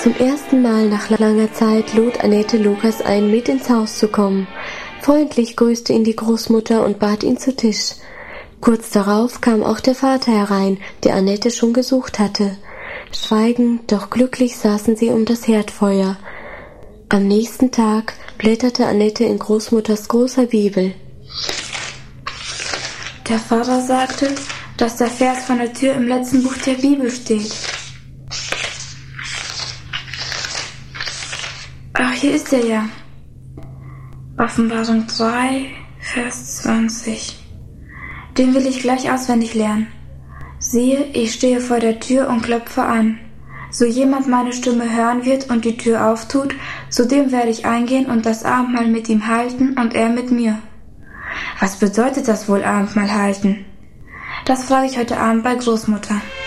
Zum ersten Mal nach langer Zeit lud Annette Lukas ein, mit ins Haus zu kommen. Freundlich grüßte ihn die Großmutter und bat ihn zu Tisch. Kurz darauf kam auch der Vater herein, der Annette schon gesucht hatte. Schweigend, doch glücklich saßen sie um das Herdfeuer. Am nächsten Tag blätterte Annette in Großmutters großer Bibel. Der Vater sagte, dass der Vers von der Tür im letzten Buch der Bibel steht. Ach, hier ist er ja. Offenbarung 3, Vers 20. Den will ich gleich auswendig lernen. Siehe, ich stehe vor der Tür und klopfe an. So jemand meine Stimme hören wird und die Tür auftut, zu dem werde ich eingehen und das Abendmahl mit ihm halten und er mit mir. Was bedeutet das wohl, Abendmahl halten? Das frage ich heute Abend bei Großmutter.